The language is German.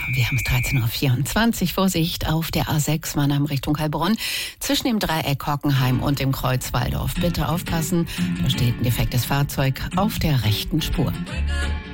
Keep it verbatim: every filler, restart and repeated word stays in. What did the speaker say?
wir haben es dreizehn Uhr vierundzwanzig. Vorsicht auf der A sechs Mannheim Richtung Heilbronn. Zwischen dem Dreieck Hockenheim und dem Kreuz Walldorf. Bitte aufpassen, da steht ein defektes Fahrzeug auf der rechten Spur.